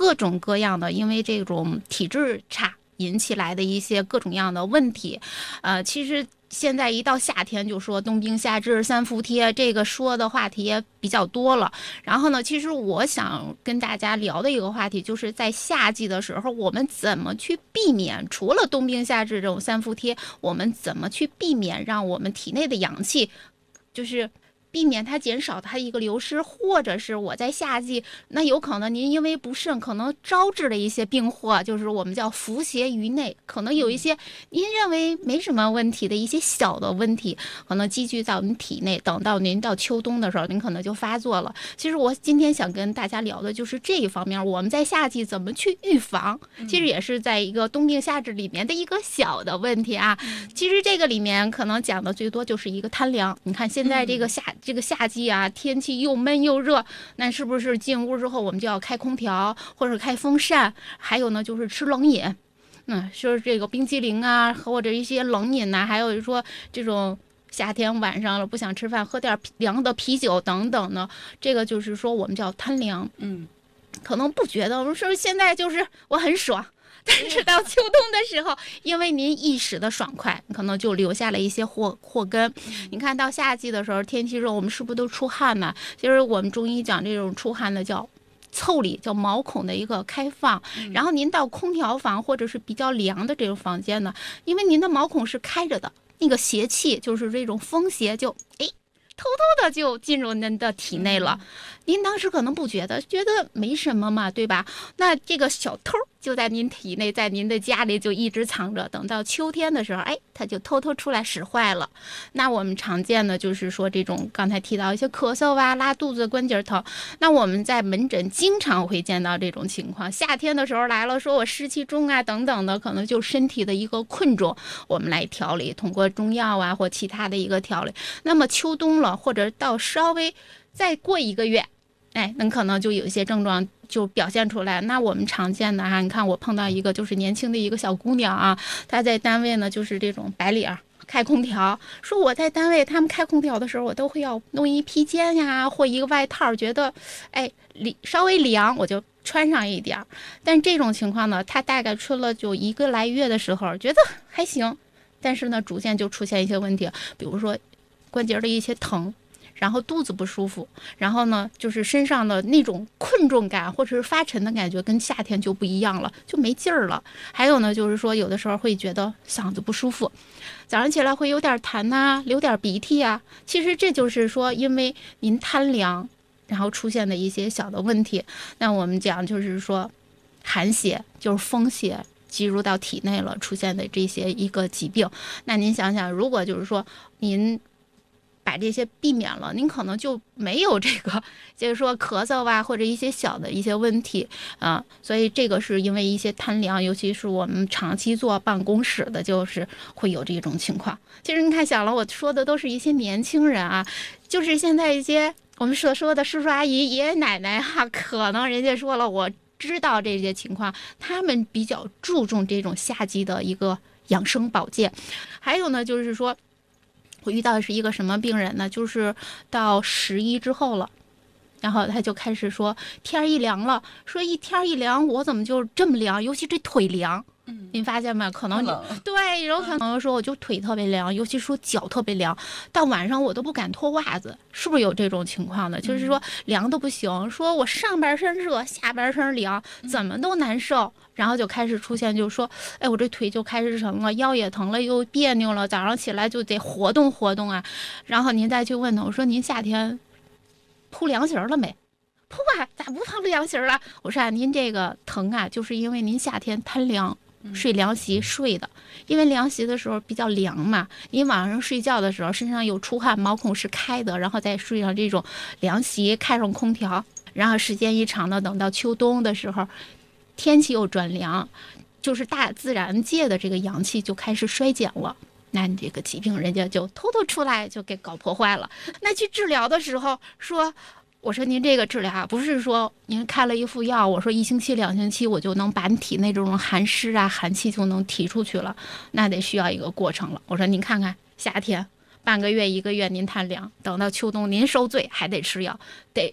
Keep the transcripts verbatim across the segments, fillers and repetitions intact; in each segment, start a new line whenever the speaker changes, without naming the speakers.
各种各样的因为这种体质差引起来的一些各种各样的问题。呃，其实现在一到夏天就说冬病夏治三伏贴，这个说的话题也比较多了。然后呢，其实我想跟大家聊的一个话题，就是在夏季的时候，我们怎么去避免，除了冬病夏治这种三伏贴，我们怎么去避免让我们体内的阳气，就是避免它减少它一个流失，或者是我在夏季，那有可能您因为不慎，可能招致了一些病祸，就是我们叫伏邪于内，可能有一些您认为没什么问题的一些小的问题，可能积聚到您体内，等到您到秋冬的时候，您可能就发作了。其实我今天想跟大家聊的就是这一方面，我们在夏季怎么去预防，其实也是在一个冬病夏治里面的一个小的问题啊。其实这个里面可能讲的最多就是一个贪凉。你看现在这个夏这个夏季啊，天气又闷又热，那是不是进屋之后我们就要开空调或者开风扇？还有呢，就是吃冷饮，嗯，就是这个冰淇淋啊，或者一些冷饮呐、啊，还有说这种夏天晚上了不想吃饭，喝点凉的啤酒等等呢，这个就是说我们叫贪凉。
嗯，
可能不觉得，我们说现在就是我很爽。但是到秋冬的时候，因为您一时的爽快，可能就留下了一些祸祸根。你看到夏季的时候，天气热，我们是不是都出汗呢？其实我们中医讲这种出汗的叫腠理，叫毛孔的一个开放。然后您到空调房或者是比较凉的这种房间呢，因为您的毛孔是开着的，那个邪气就是这种风邪就哎偷偷的就进入您的体内了。您当时可能不觉得，觉得没什么嘛，对吧？那这个小偷就在您体内，在您的家里就一直藏着，等到秋天的时候，哎，他就偷偷出来使坏了。那我们常见的就是说这种刚才提到一些咳嗽啊、拉肚子、关节疼，那我们在门诊经常会见到这种情况。夏天的时候来了，说我湿气重啊等等的，可能就身体的一个困重，我们来调理，通过中药啊或其他的一个调理。那么秋冬了，或者到稍微再过一个月，哎，那可能就有一些症状就表现出来。那我们常见的啊，你看我碰到一个就是年轻的一个小姑娘啊，她在单位呢就是这种白领开空调，说我在单位他们开空调的时候，我都会要弄一披肩呀或一个外套，觉得哎稍微凉我就穿上一点。但这种情况呢，她大概穿了就一个来月的时候，觉得还行，但是呢逐渐就出现一些问题，比如说关节的一些疼，然后肚子不舒服，然后呢就是身上的那种困重感或者是发沉的感觉跟夏天就不一样了，就没劲儿了。还有呢就是说有的时候会觉得嗓子不舒服，早上起来会有点痰呐、啊，流点鼻涕啊，其实这就是说因为您贪凉然后出现的一些小的问题。那我们讲就是说寒邪就是风邪进入到体内了，出现的这些一个疾病。那您想想，如果就是说您把这些避免了，您可能就没有这个就是说咳嗽啊或者一些小的一些问题啊。所以这个是因为一些贪凉，尤其是我们长期坐办公室的，就是会有这种情况。其实你看想了，我说的都是一些年轻人啊，就是现在一些我们所说的叔叔阿姨爷爷奶奶哈、啊，可能人家说了我知道这些情况，他们比较注重这种夏季的一个养生保健。还有呢就是说我遇到的是一个什么病人呢，就是到十一之后了，然后他就开始说天一凉了，说一天一凉我怎么就这么凉，尤其这腿凉。嗯，您发现没？可能对，有可能说我就腿特别凉，尤其说脚特别凉，到晚上我都不敢脱袜子，是不是有这种情况的？就是说凉的不行，说我上半身热，下半身凉，怎么都难受。然后就开始出现，就是说，哎，我这腿就开始疼了，腰也疼了，又别扭了，早上起来就得活动活动啊。然后您再去问他，我说您夏天铺凉席了没？铺啊，咋不铺凉席了？我说啊，您这个疼啊，就是因为您夏天贪凉。睡凉席睡的，因为凉席的时候比较凉嘛，你晚上睡觉的时候身上有出汗，毛孔是开的，然后再睡上这种凉席，开上空调，然后时间一长呢，等到秋冬的时候天气又转凉，就是大自然界的这个阳气就开始衰减了，那你这个疾病人家就偷偷出来就给搞破坏了。那去治疗的时候说，我说您这个治疗啊，不是说您开了一副药，我说一星期两星期我就能把你体内这种寒湿啊寒气就能提出去了，那得需要一个过程了。我说您看看夏天半个月一个月您贪凉，等到秋冬您受罪还得吃药，得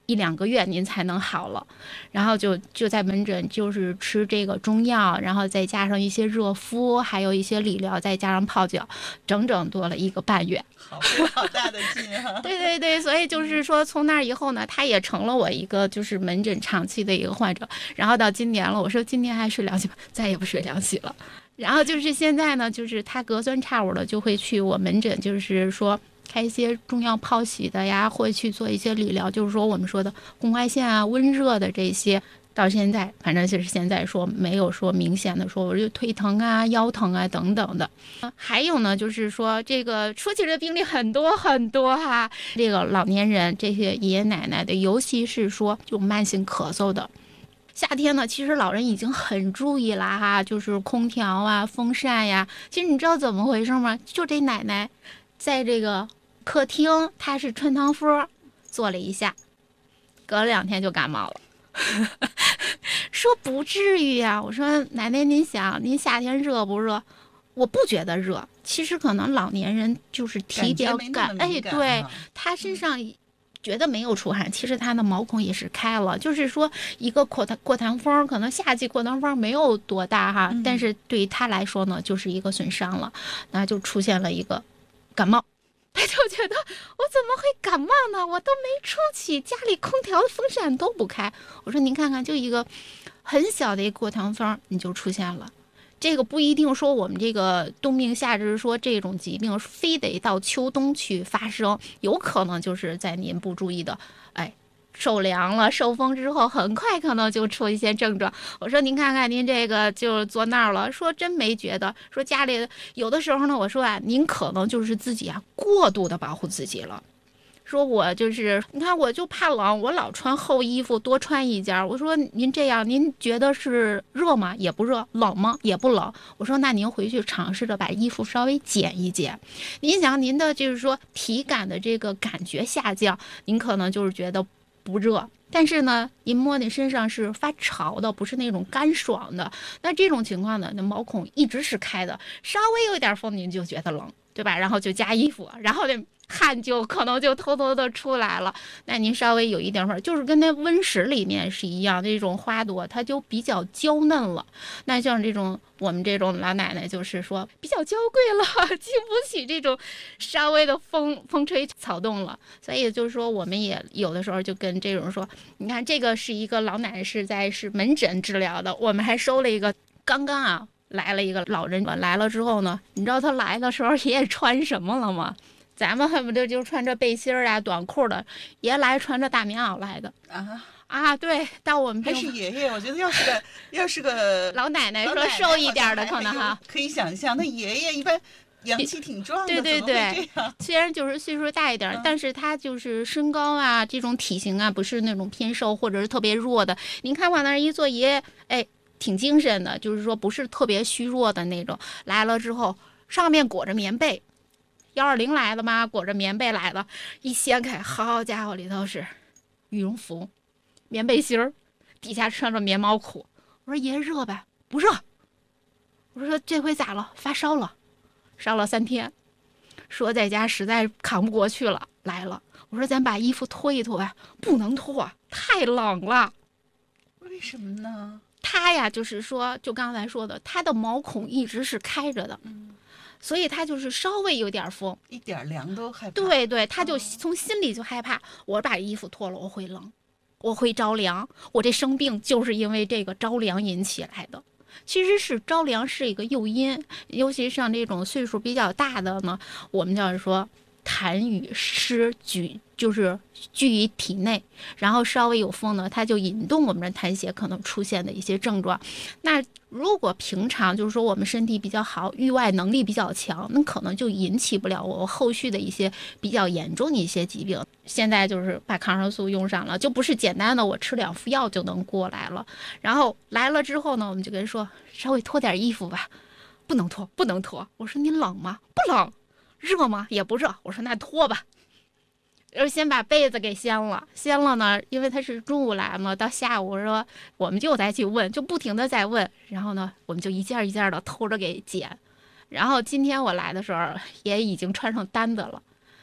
一两个月您才能好了，然后就就在门诊就是吃这个中药，然后再加上一些热敷，还有一些理疗，再加上泡脚，整整多了一个半月。
好，好大的劲啊！
对对对，所以就是说从那以后呢，他也成了我一个就是门诊长期的一个患者。然后到今年了，我说今年还睡两起吧，再也不睡两起了。然后就是现在呢，就是他隔三差五的就会去我门诊，就是说开一些中药泡洗的呀，或者去做一些理疗，就是说我们说的红外线啊、温热的这些。到现在，反正就是现在说没有说明显的说我就腿疼啊、腰疼啊等等的。还有呢，就是说这个说起这病例很多很多哈，这个老年人这些爷爷奶奶的，尤其是说就慢性咳嗽的。夏天呢，其实老人已经很注意了哈，就是空调啊、风扇呀。其实你知道怎么回事吗？就这奶奶在这个客厅，她是穿堂风做了一下，隔了两天就感冒了。说不至于呀、啊，我说奶奶您想，您夏天热不热？我不觉得热，其实可能老年人就是体比较干，哎，对他身上觉得没有出汗，其实他的毛孔也是开了，就是说一个过堂过堂风，可能夏季过堂风没有多大哈，嗯、但是对于他来说呢，就是一个损伤了，那就出现了一个感冒。他就觉得我怎么会感冒呢？我都没出去，家里空调风扇都不开。我说您看看，就一个很小的一个过堂风，你就出现了。这个不一定说我们这个冬病夏治说这种疾病非得到秋冬去发生，有可能就是在您不注意的，哎。受凉了受风之后很快可能就出一些症状。我说您看看您这个就坐那儿了，说真没觉得，说家里有的时候呢，我说啊您可能就是自己啊过度的保护自己了，说我就是你看我就怕冷，我老穿厚衣服多穿一件。我说您这样您觉得是热吗？也不热。冷吗？也不冷。我说那您回去尝试着把衣服稍微减一减，您想您的就是说体感的这个感觉下降，您可能就是觉得不热，但是呢您摸你身上是发潮的，不是那种干爽的。那这种情况呢，那毛孔一直是开的，稍微有一点风您就觉得冷，对吧？然后就加衣服，然后这汗就可能就偷偷的出来了。那您稍微有一点会儿，就是跟那温室里面是一样，这种花朵它就比较娇嫩了。那像这种我们这种老奶奶，就是说比较娇贵了，经不起这种稍微的风风吹草动了。所以就是说，我们也有的时候就跟这种说，你看这个是一个老奶奶是在是门诊治疗的，我们还收了一个刚刚啊来了一个老人，来了之后呢，你知道他来的时候爷爷穿什么了吗？咱们恨不得就穿着背心儿啊、短裤的，爷爷来穿着大棉袄来的啊啊！对，到我们
还是爷爷，我觉得要是个要是个
老奶奶，说瘦一点的可能哈，
可以想象，那爷爷一般阳气挺壮的，
对对对，虽然就是岁数大一点，嗯、但是他就是身高啊、这种体型啊，不是那种偏瘦或者是特别弱的。您看往那儿一坐，爷爷哎挺精神的，就是说不是特别虚弱的那种。来了之后，上面裹着棉被。幺二零来了吗？裹着棉被来了，一掀开，好家伙，里头是羽绒服、棉背心儿，底下穿着棉毛裤。我说爷热呗？不热。我说这回咋了？发烧了，烧了三天，说在家实在扛不过去了，来了。我说咱把衣服脱一脱呀，不能脱，太冷了。
为什么呢？
他呀，就是说，就刚才说的，他的毛孔一直是开着的。嗯。所以他就是稍微有点风，
一点凉都害怕。
对对，他就从心里就害怕。我把衣服脱了，我会冷，我会着凉。我这生病就是因为这个着凉引起来的。其实是着凉是一个诱因，尤其像这种岁数比较大的呢，我们叫说痰与湿聚，就是聚于体内，然后稍微有风呢，它就引动我们的痰血可能出现的一些症状。那如果平常就是说我们身体比较好，御外能力比较强，那可能就引起不了我后续的一些比较严重的一些疾病。现在就是把抗生素用上了，就不是简单的我吃两副药就能过来了。然后来了之后呢，我们就跟人说稍微脱点衣服吧，不能脱，不能脱。我说您冷吗？不冷。热吗？也不热。我说那脱吧。然后先把被子给掀了，掀了呢，因为他是中午来嘛，到下午说我们就再去问，就不停的在问，然后呢，我们就一件一件的偷着给捡。然后今天我来的时候也已经穿上单子了，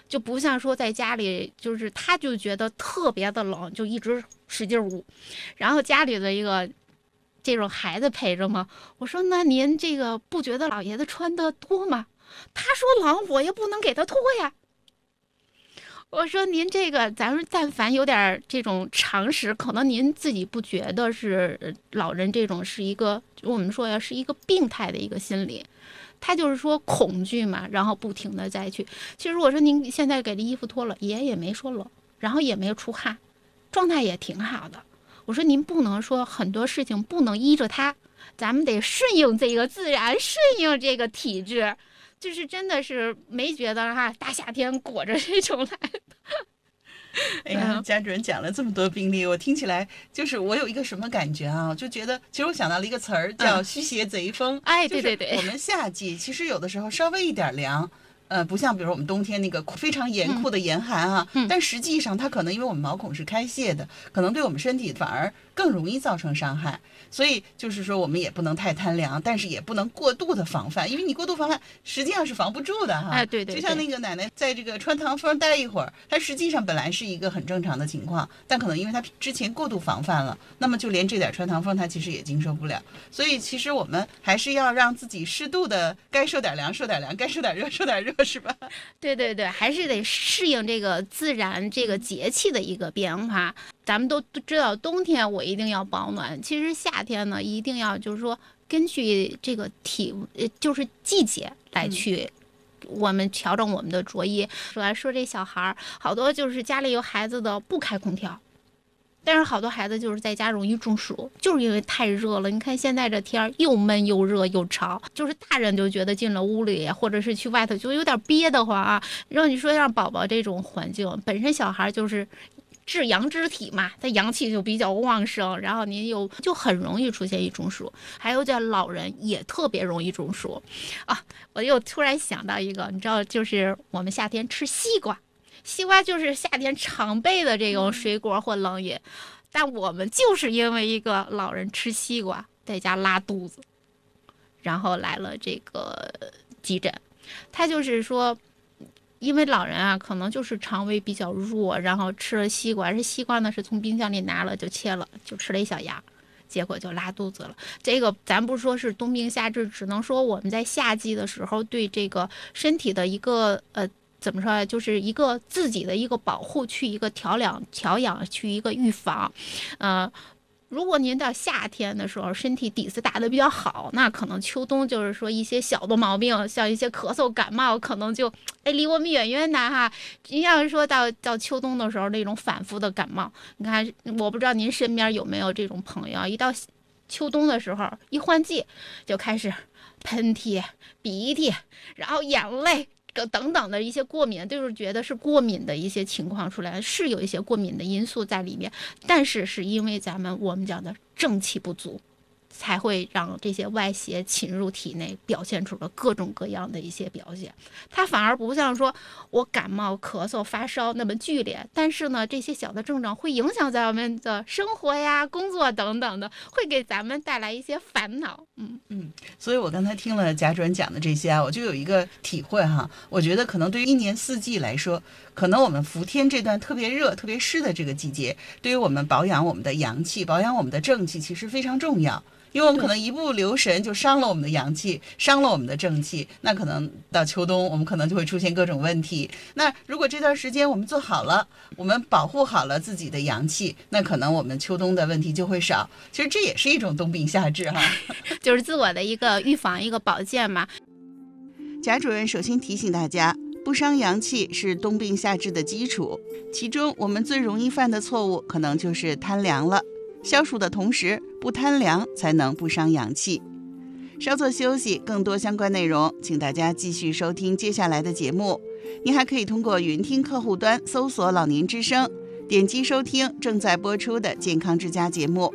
就不像说在家里，就是他就觉得特别的冷，就一直使劲捂，然后家里的一个这种孩子陪着吗？我说那您这个不觉得老爷子穿的多吗？他说冷，我也不能给他脱呀。我说您这个，咱们但凡有点这种常识，可能您自己不觉得是老人这种是一个，我们说呀是一个病态的一个心理，他就是说恐惧嘛，然后不停的再去。其实我说您现在给这衣服脱了，爷爷也没说冷，然后也没有出汗，状态也挺好的。我说您不能说很多事情不能依着他，咱们得顺应这个自然，顺应这个体质。就是真的是没觉得哈，大夏天裹着这种来的。
哎呀，家主任讲了这么多病例，我听起来就是我有一个什么感觉啊？就觉得其实我想到了一个词儿叫虚邪贼风。
嗯、哎，对对对，
我们夏季其实有的时候稍微一点凉。呃，不像比如说我们冬天那个非常严酷的严寒啊，
嗯、
但实际上它可能因为我们毛孔是开泄的，可能对我们身体反而更容易造成伤害。所以就是说我们也不能太贪凉，但是也不能过度的防范，因为你过度防范实际上是防不住的哈。
哎，对 对,
对，就像那个奶奶在这个穿堂风待一会儿，她实际上本来是一个很正常的情况，但可能因为她之前过度防范了，那么就连这点穿堂风她其实也经受不了。所以其实我们还是要让自己适度的，该受点凉受点凉，该受点热受点热，是吧？
对对对，还是得适应这个自然这个节气的一个变化。咱们都知道冬天我一定要保暖，其实夏天呢一定要就是说根据这个体就是季节来去我们调整我们的着衣。说来说这小孩好多就是家里有孩子的不开空调，但是好多孩子就是在家容易中暑，就是因为太热了。你看现在这天又闷又热又潮，就是大人就觉得进了屋里或者是去外头就有点憋得慌啊。然后你说让宝宝这种环境，本身小孩就是至阳之体嘛，他阳气就比较旺盛，然后您又就很容易出现一中暑。还有叫老人也特别容易中暑啊！我又突然想到一个，你知道，就是我们夏天吃西瓜。西瓜就是夏天常备的这种水果或冷饮，但我们就是因为一个老人吃西瓜在家拉肚子，然后来了这个急诊。他就是说因为老人啊可能就是肠胃比较弱，然后吃了西瓜，这西瓜呢是从冰箱里拿了就切了就吃了一小牙，结果就拉肚子了。这个咱不说是冬病夏治，只能说我们在夏季的时候对这个身体的一个呃怎么说，就是一个自己的一个保护，去一个调养调养，去一个预防。呃如果您到夏天的时候身体底子打得比较好，那可能秋冬就是说一些小的毛病，像一些咳嗽感冒可能就哎离我们远远的哈。你要是说到到秋冬的时候那种反复的感冒，你看我不知道您身边有没有这种朋友，一到秋冬的时候一换季就开始喷嚏鼻涕，然后眼泪等等的一些过敏，就是觉得是过敏的一些情况出来，是有一些过敏的因素在里面，但是是因为咱们我们讲的正气不足，才会让这些外邪侵入体内，表现出了各种各样的一些表现。它反而不像说我感冒咳嗽发烧那么剧烈，但是呢这些小的症状会影响咱们的生活呀工作等等的，会给咱们带来一些烦恼。嗯
嗯，所以我刚才听了贾主任讲的这些啊，我就有一个体会哈。我觉得可能对于一年四季来说，可能我们伏天这段特别热特别湿的这个季节，对于我们保养我们的阳气保养我们的正气其实非常重要。因为我们可能一不留神就伤了我们的阳气，伤了我们的正气，那可能到秋冬我们可能就会出现各种问题。那如果这段时间我们做好了，我们保护好了自己的阳气，那可能我们秋冬的问题就会少。其实这也是一种冬病夏治哈，
就是自我的一个预防一个保健嘛。
贾主任首先提醒大家，不伤阳气是冬病夏治的基础，其中我们最容易犯的错误可能就是贪凉了。消暑的同时不贪凉，才能不伤阳气。稍作休息，更多相关内容请大家继续收听接下来的节目。您还可以通过云听客户端搜索老年之声，点击收听正在播出的健康之家节目。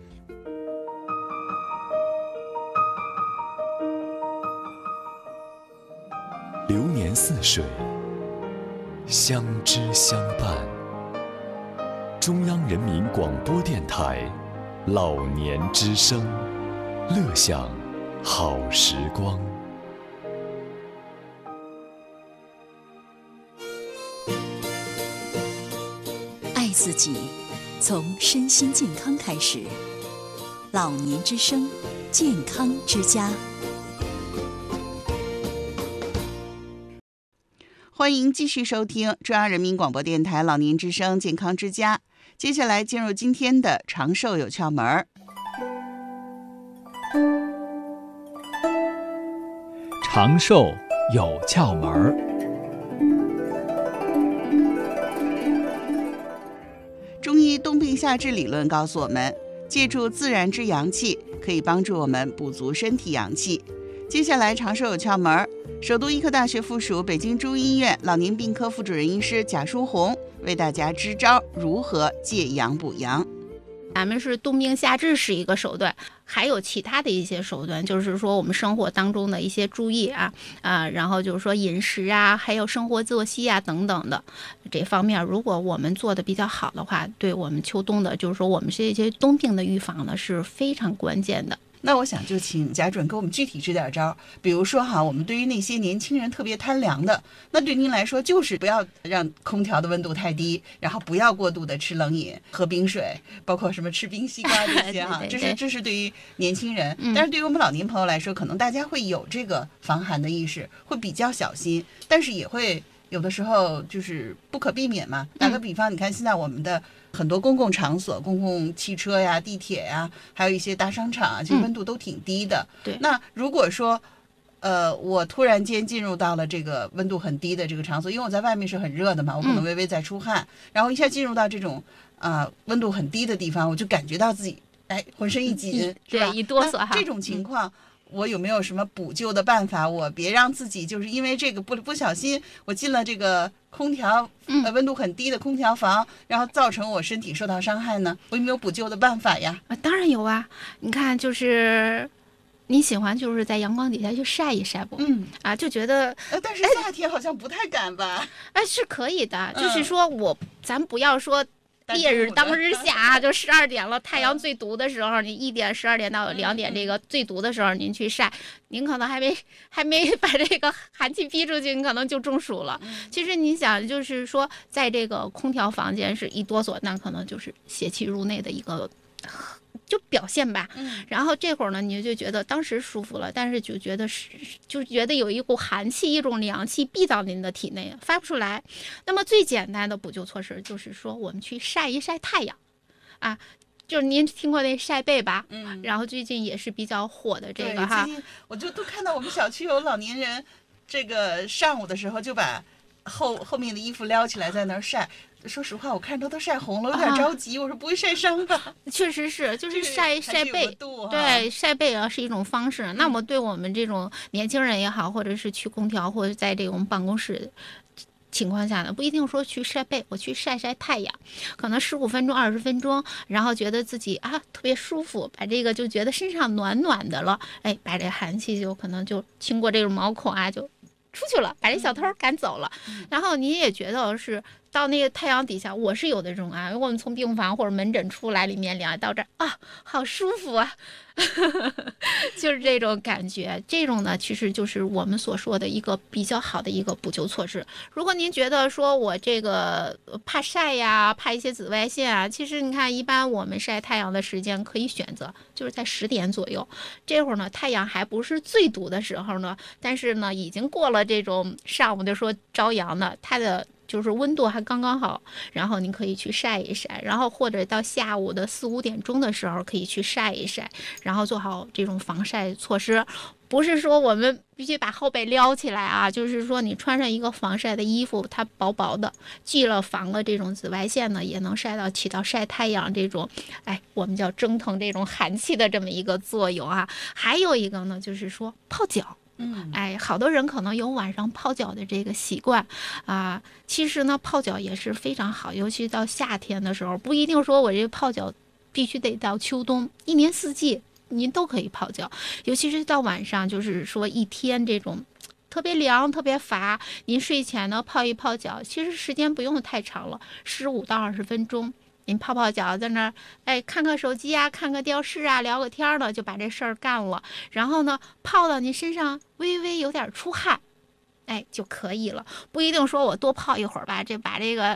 流年似水，相知相伴。中央人民广播电台老年之声，乐享好时光。
自己，从身心健康开始。老年之声，健康之家。
欢迎继续收听中央人民广播电台老年之声健康之家。接下来进入今天的长寿有窍门儿。
长寿有窍门儿。
中医冬病夏治理论告诉我们，借助自然之阳气，可以帮助我们补足身体阳气。接下来长寿有窍门儿，首都医科大学附属北京中医院老年病科副主任医师贾淑红为大家支招如何借阳补阳。
咱们是冬病夏治是一个手段，还有其他的一些手段，就是说我们生活当中的一些注意啊啊，然后就是说饮食啊，还有生活作息啊等等的这方面，如果我们做的比较好的话，对我们秋冬的，就是说我们这些冬病的预防呢是非常关键的。
那我想就请贾主任给我们具体支点招，比如说哈，我们对于那些年轻人特别贪凉的，那对您来说就是不要让空调的温度太低，然后不要过度的吃冷饮、喝冰水，包括什么吃冰西瓜这些哈，
对对对
这是这是对于年轻人，
嗯、
但是对于我们老年朋友来说，可能大家会有这个防寒的意识，会比较小心，但是也会有的时候就是不可避免嘛。打个比方，你看现在我们的很多公共场所，公共汽车呀、地铁呀，还有一些大商场啊，这温度都挺低的。
嗯、对。
那如果说，呃，我突然间进入到了这个温度很低的这个场所，因为我在外面是很热的嘛，我可能微微在出汗，嗯、然后一下进入到这种啊、呃、温度很低的地方，我就感觉到自己哎浑身一紧，是吧？
对，一哆嗦哈。
这种情况。嗯我有没有什么补救的办法？我别让自己就是因为这个不不小心，我进了这个空调呃温度很低的空调房，然后造成我身体受到伤害呢？我有没有补救的办法呀？
啊，当然有啊！你看，就是你喜欢就是在阳光底下去晒一晒不？嗯啊，就觉得
呃，但是夏天好像不太敢吧？
哎，是可以的，就是说我咱不要说。烈日当日下，就十二点了，太阳最毒的时候，你一点、十二点到两点这个最毒的时候，您去晒，您可能还没还没把这个寒气逼出去，你可能就中暑了。其实你想，就是说，在这个空调房间是一哆嗦，那可能就是邪气入内的一个。就表现吧，然后这会儿呢，你就觉得当时舒服了，但是就觉得是，就觉得有一股寒气、一种凉气逼到您的体内，发不出来。那么最简单的补救措施就是说，我们去晒一晒太阳，啊，就是您听过那晒背吧？嗯，然后最近也是比较火的这个哈，
我就都看到我们小区有老年人，这个上午的时候就把后后面的衣服撩起来在那儿晒。说实话，我看着都晒红了，有点着急。啊、我说不会晒伤吧？
确实是，就是晒晒背，对，晒背啊是一种方式。嗯、那么对我们这种年轻人也好，或者是去空调或者在这种办公室情况下呢，不一定说去晒背，我去晒晒太阳，可能十五分钟、二十分钟，然后觉得自己啊特别舒服，把这个就觉得身上暖暖的了，哎，把这寒气就可能就经过这种毛孔啊就出去了，把这小偷赶走了。嗯、然后你也觉得是。到那个太阳底下，我是有的这种啊，我们从病房或者门诊出来，里面凉到这儿啊，好舒服啊，就是这种感觉。这种呢，其实就是我们所说的一个比较好的一个补救措施。如果您觉得说我这个怕晒呀，怕一些紫外线啊，其实你看，一般我们晒太阳的时间可以选择就是在十点左右，这会儿呢，太阳还不是最毒的时候呢，但是呢，已经过了这种上午的说朝阳的，它的。就是温度还刚刚好，然后您可以去晒一晒，然后或者到下午的四五点钟的时候可以去晒一晒，然后做好这种防晒措施。不是说我们必须把后背撩起来啊，就是说你穿上一个防晒的衣服，它薄薄的，既了防了这种紫外线呢，也能晒到起到晒太阳这种，哎，我们叫蒸腾这种寒气的这么一个作用啊。还有一个呢，就是说泡脚。嗯，哎，好多人可能有晚上泡脚的这个习惯啊。其实呢，泡脚也是非常好，尤其到夏天的时候，不一定说我这泡脚必须得到秋冬，一年四季您都可以泡脚。尤其是到晚上，就是说一天这种特别凉、特别乏，您睡前呢泡一泡脚，其实时间不用太长了，十五到二十分钟。您泡泡脚，在那儿，哎，看看手机啊，看个电视啊，聊个天呢，就把这事儿干了。然后呢，泡到您身上微微有点出汗，哎，就可以了。不一定说我多泡一会儿吧，这把这个我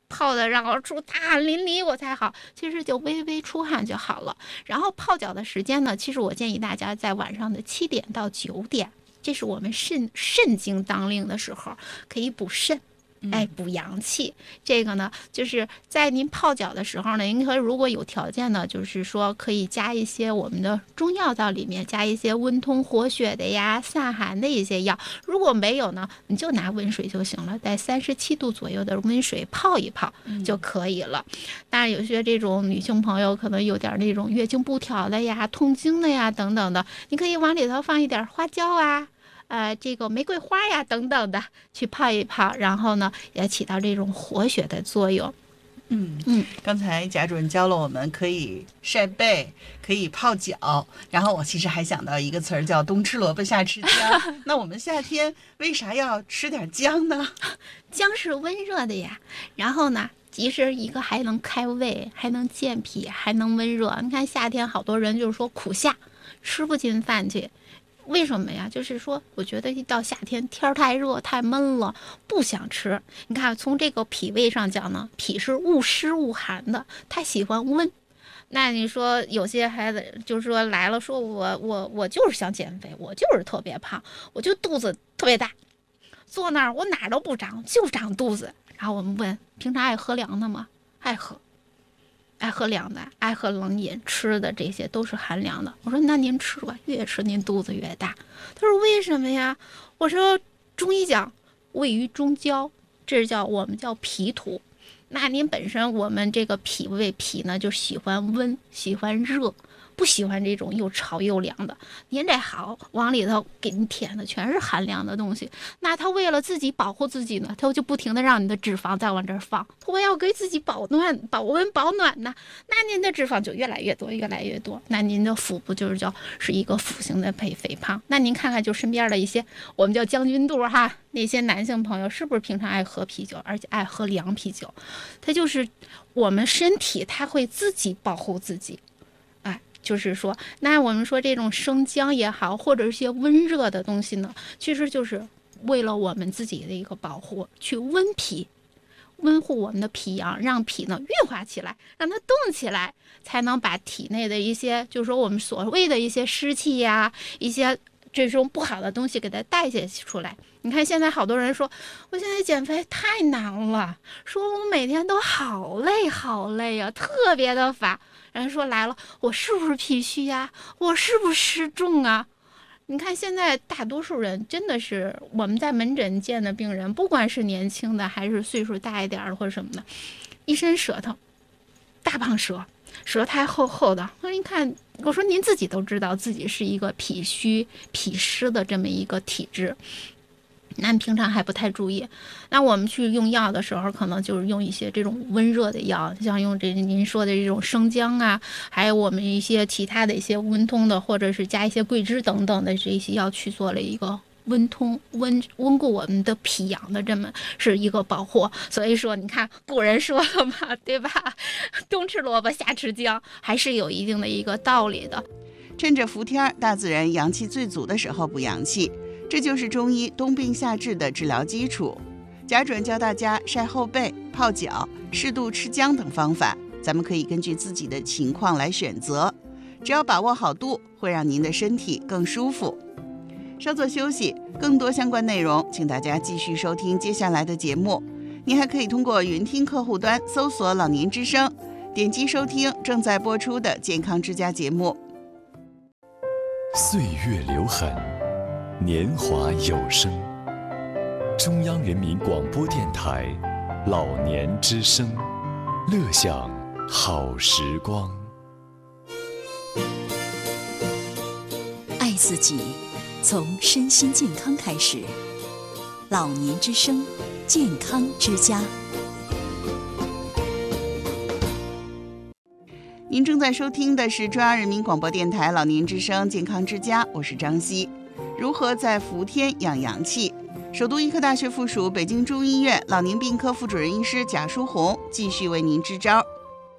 泡的然后出大汗淋漓我才好，其实就微微出汗就好了。然后泡脚的时间呢，其实我建议大家在晚上的七点到九点，这是我们肾肾经当令的时候，可以补肾。哎，补阳气，这个呢，就是在您泡脚的时候呢，您可以如果有条件呢，就是说可以加一些我们的中药到里面，加一些温通活血的呀、散寒的一些药。如果没有呢，你就拿温水就行了，在三十七度左右的温水泡一泡就可以了。嗯、当然，有些这种女性朋友可能有点那种月经不调的呀、痛经的呀等等的，你可以往里头放一点花椒啊。呃，这个玫瑰花呀等等的去泡一泡，然后呢也起到这种活血的作用。
嗯嗯，刚才贾主任教了我们可以晒背，可以泡脚，然后我其实还想到一个词儿叫冬吃萝卜夏吃姜。那我们夏天为啥要吃点姜呢？
姜是温热的呀，然后呢其实一个还能开胃，还能健脾，还能温热。你看夏天好多人就是说苦夏，吃不进饭去。为什么呀？就是说，我觉得一到夏天天儿太热太闷了，不想吃。你看，从这个脾胃上讲呢，脾是恶湿恶寒的，他喜欢温。那你说有些孩子就是说来了，说我我我就是想减肥，我就是特别胖，我就肚子特别大，坐那儿我哪儿都不长，就长肚子。然后我们问，平常爱喝凉的吗？爱喝。爱喝凉的，爱喝冷饮，吃的这些都是寒凉的。我说那您吃吧，越吃您肚子越大。他说为什么呀？我说中医讲位于中焦，这叫我们叫脾土。那您本身我们这个脾胃脾呢，就喜欢温，喜欢热，不喜欢这种又潮又凉的。您这好往里头给你填的全是寒凉的东西，那他为了自己保护自己呢，他就不停的让你的脂肪再往这儿放，我要给自己保暖、保温、保暖呢，那您的脂肪就越来越多，越来越多，那您的腹部就是叫是一个腹型的肥肥胖。那您看看就身边的一些我们叫将军肚哈，那些男性朋友是不是平常爱喝啤酒，而且爱喝凉啤酒？他就是我们身体他会自己保护自己。就是说，那我们说这种生姜也好，或者是些温热的东西呢，其实就是为了我们自己的一个保护，去温脾，温护我们的脾阳，让脾呢运化起来，让它动起来，才能把体内的一些，就是说我们所谓的一些湿气呀，一些这种不好的东西给它代谢出来。你看现在好多人说，我现在减肥太难了，说我每天都好累好累呀、啊，特别的乏。人说来了，我是不是脾虚呀？我是不是湿重啊？你看现在大多数人真的是我们在门诊见的病人，不管是年轻的还是岁数大一点的或者什么的，一身舌头，大胖舌，舌苔厚厚的。我说您看，我说您自己都知道自己是一个脾虚脾湿的这么一个体质。那平常还不太注意，那我们去用药的时候，可能就是用一些这种温热的药，像用这您说的这种生姜啊，还有我们一些其他的一些温通的，或者是加一些桂枝等等的这些药去做了一个温通温温固我们的脾阳的这么是一个保护。所以说，你看古人说了嘛，对吧？冬吃萝卜夏吃姜，还是有一定的一个道理的。
趁着伏天，大自然阳气最足的时候补阳气。这就是中医冬病夏治的治疗基础。贾主任教大家晒后背、泡脚、适度吃姜等方法，咱们可以根据自己的情况来选择，只要把握好度，会让您的身体更舒服。稍作休息，更多相关内容，请大家继续收听接下来的节目。您还可以通过云听客户端搜索老年之声，点击收听正在播出的健康之家节目。
岁月留痕，年华有声。中央人民广播电台老年之声，乐享好时光。
爱自己，从身心健康开始。老年之声，健康之家。
您正在收听的是中央人民广播电台老年之声健康之家，我是张希。如何在伏天养阳气？首都医科大学附属北京中医院老年病科副主任医师贾淑红继续为您支招。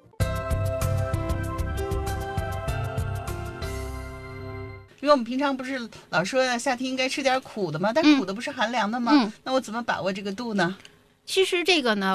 因为我们平常不是老说夏天应该吃点苦的吗？但是苦的不是寒凉的吗？嗯、那我怎么把握这个度呢？
其实这个呢，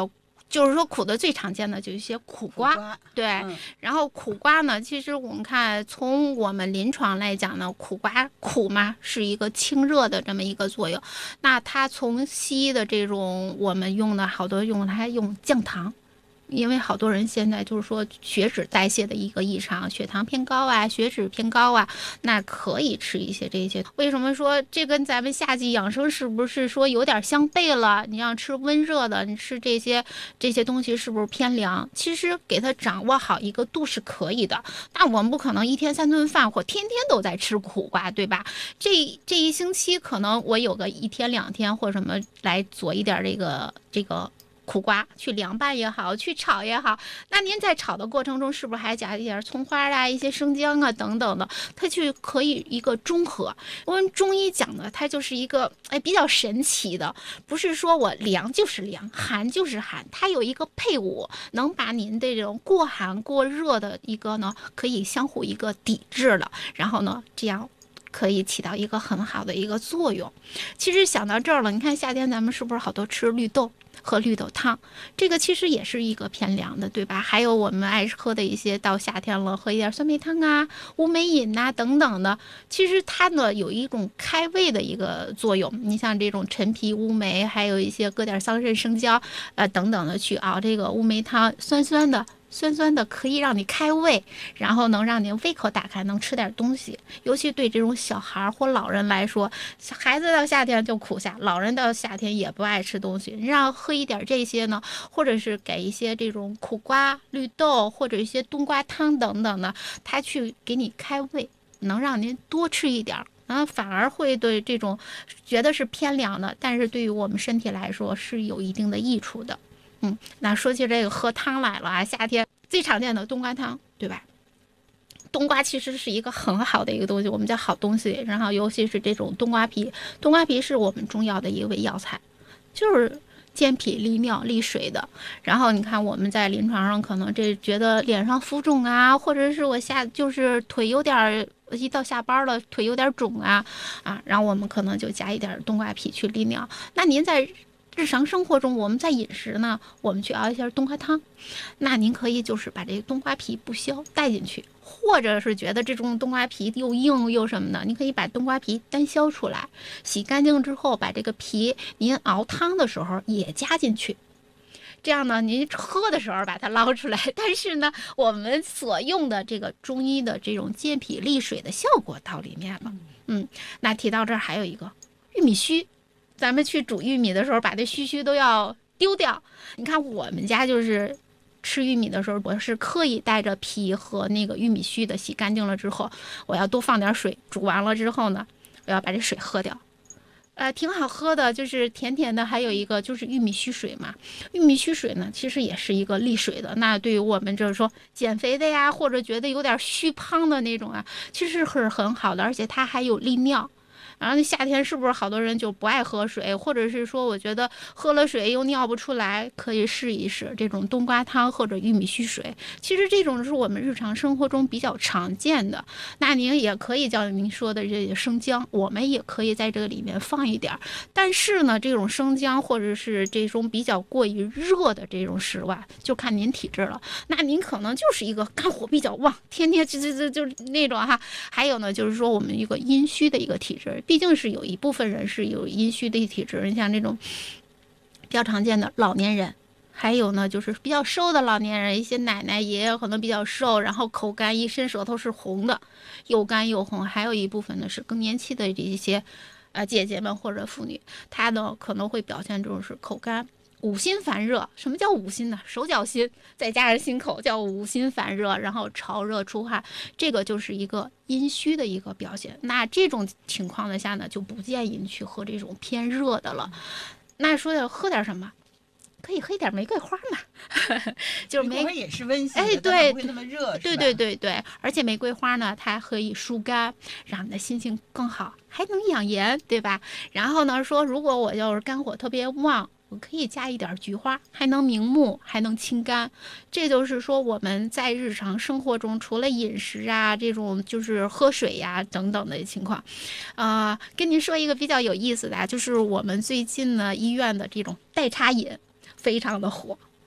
就是说苦的最常见的就是一些苦瓜，
苦瓜
对、
嗯，
然后苦瓜呢，其实我们看从我们临床来讲呢，苦瓜苦嘛是一个清热的这么一个作用。那它从西医的这种我们用的好多用它用降糖。因为好多人现在就是说血脂代谢的一个异常，血糖偏高啊，血脂偏高啊，那可以吃一些这些。为什么说这跟咱们夏季养生是不是说有点相悖了？你要吃温热的，你吃这些这些东西是不是偏凉？其实给它掌握好一个度是可以的，但我们不可能一天三顿饭或天天都在吃苦瓜，对吧？这这一星期可能我有个一天两天或什么来做一点这个这个。苦瓜去凉拌也好，去炒也好，那您在炒的过程中是不是还加一点葱花啊、一些生姜啊等等的，它去可以一个中和。我们中医讲的，它就是一个哎比较神奇的，不是说我凉就是凉，寒就是寒，它有一个配伍，能把您的这种过寒过热的一个呢，可以相互一个抵制了，然后呢这样。可以起到一个很好的一个作用。其实想到这儿了，你看夏天咱们是不是好多吃绿豆？喝绿豆汤，这个其实也是一个偏凉的，对吧？还有我们爱喝的一些，到夏天了，喝一点酸梅汤啊、乌梅饮呐、啊、等等的，其实它呢有一种开胃的一个作用。你像这种陈皮、乌梅，还有一些搁点桑葚、生姜，呃等等的去熬这个乌梅汤，酸酸的。酸酸的可以让你开胃，然后能让你胃口打开，能吃点东西。尤其对这种小孩或老人来说，孩子到夏天就苦夏，老人到夏天也不爱吃东西，让喝一点这些呢，或者是给一些这种苦瓜、绿豆或者一些冬瓜汤等等的，它去给你开胃，能让您多吃一点。然后反而会对这种觉得是偏凉的，但是对于我们身体来说是有一定的益处的。嗯，那说起这个喝汤来了啊，夏天最常见的冬瓜汤，对吧？冬瓜其实是一个很好的一个东西，我们叫好东西。然后尤其是这种冬瓜皮，冬瓜皮是我们中药的一味药材，就是健脾利尿利水的。然后你看我们在临床上可能这觉得脸上浮肿啊，或者是我下就是腿有点一到下班了腿有点肿啊啊，然后我们可能就加一点冬瓜皮去利尿。那您在日常生活中，我们在饮食呢，我们去熬一下冬瓜汤，那您可以就是把这个冬瓜皮不削带进去，或者是觉得这种冬瓜皮又硬又什么的，你可以把冬瓜皮单削出来，洗干净之后，把这个皮您熬汤的时候也加进去。这样呢，您喝的时候把它捞出来，但是呢，我们所用的这个中医的这种健脾利水的效果到里面了。嗯，那提到这儿还有一个玉米须。咱们去煮玉米的时候，把这须须都要丢掉。你看我们家就是吃玉米的时候，我是刻意带着皮和那个玉米须的，洗干净了之后，我要多放点水，煮完了之后呢，我要把这水喝掉。呃，挺好喝的，就是甜甜的。还有一个就是玉米须水嘛，玉米须水呢，其实也是一个利水的。那对于我们就是说减肥的呀，或者觉得有点虚胖的那种啊，其实是很好的，而且它还有利尿。然后夏天是不是好多人就不爱喝水，或者是说我觉得喝了水又尿不出来，可以试一试这种冬瓜汤或者玉米须水。其实这种是我们日常生活中比较常见的。那您也可以叫您说的这些生姜，我们也可以在这个里面放一点。但是呢，这种生姜或者是这种比较过于热的这种食物啊，就看您体质了。那您可能就是一个肝火比较旺，天天就就就就那种哈。还有呢，就是说我们一个阴虚的一个体质。毕竟是有一部分人是有阴虚的体质，你像这种比较常见的老年人，还有呢就是比较瘦的老年人，一些奶奶爷爷可能比较瘦，然后口干，一伸舌头是红的，又干又红。还有一部分呢是更年期的这些呃姐姐们或者妇女，她呢可能会表现这种是口干。五心烦热，什么叫五心呢？手脚心再加上心口，叫五心烦热，然后潮热出汗，这个就是一个阴虚的一个表现。那这种情况的下呢，就不建议你去喝这种偏热的了。那说要喝点什么？可以喝一点玫瑰花嘛，就是玫瑰
也是温馨的，
哎，对，
不会那么热，
对对对对，而且玫瑰花呢，它可以疏肝，让你的心情更好，还能养颜，对吧？然后呢，说如果我要是肝火特别旺，我可以加一点菊花，还能明目，还能清肝。这就是说我们在日常生活中，除了饮食啊，这种就是喝水呀、啊、等等的情况，啊、呃，跟您说一个比较有意思的，就是我们最近呢医院的这种代茶饮非常的火。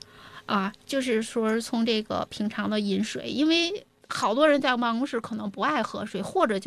啊，就是说从这个平常的饮水，因为好多人在办公室可能不爱喝水，或者就